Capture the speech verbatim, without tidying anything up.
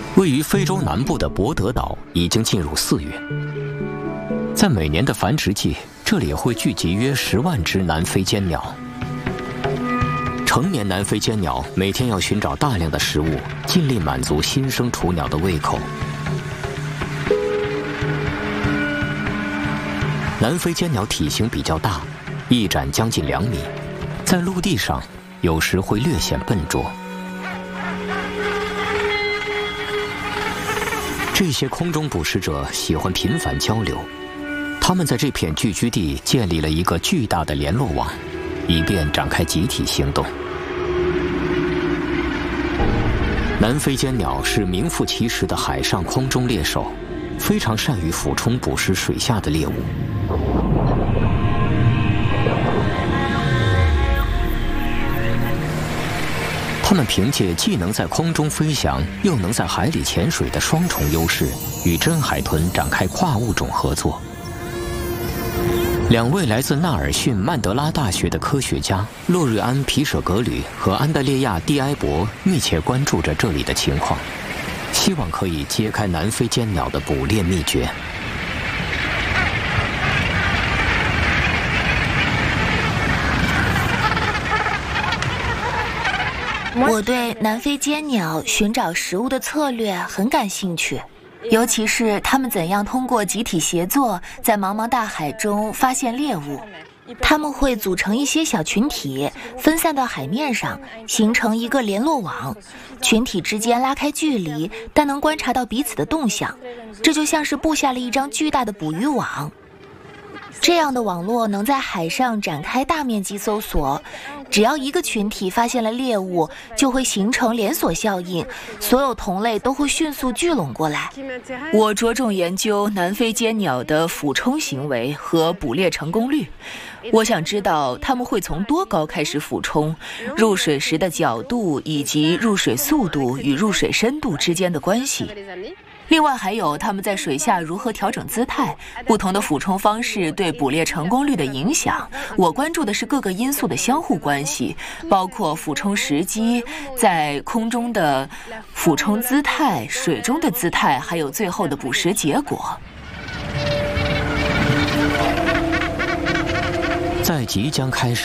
位于非洲南部的博德岛已经进入四月，在每年的繁殖季，这里会聚集约十万只南非尖鸟。成年南非尖鸟每天要寻找大量的食物，尽力满足新生雏鸟的胃口。南非尖鸟体型比较大，翼展将近两米，在陆地上有时会略显笨拙。这些空中捕食者喜欢频繁交流，他们在这片聚居地建立了一个巨大的联络网，以便展开集体行动。南非尖鸟是名副其实的海上空中猎手，非常善于俯冲捕食水下的猎物。它们凭借既能在空中飞翔，又能在海里潜水的双重优势，与真海豚展开跨物种合作。两位来自纳尔逊曼德拉大学的科学家洛瑞安·皮舍格吕和安德烈亚·蒂埃博密切关注着这里的情况，希望可以揭开南非尖鸟的捕猎秘诀。 我对南非尖鸟寻找食物的策略很感兴趣，尤其是它们怎样通过集体协作，在茫茫大海中发现猎物。它们会组成一些小群体，分散到海面上，形成一个联络网。群体之间拉开距离，但能观察到彼此的动向，这就像是布下了一张巨大的捕鱼网。这样的网络能在海上展开大面积搜索，只要一个群体发现了猎物，就会形成连锁效应，所有同类都会迅速聚拢过来。 我着重研究南非尖鸟的俯冲行为和捕猎成功率。我想知道它们会从多高开始俯冲，入水时的角度以及入水速度与入水深度之间的关系。另外还有他们在水下如何调整姿态，不同的俯冲方式对捕猎成功率的影响。我关注的是各个因素的相互关系，包括俯冲时机、在空中的俯冲姿态、水中的姿态，还有最后的捕食结果。 在即将开始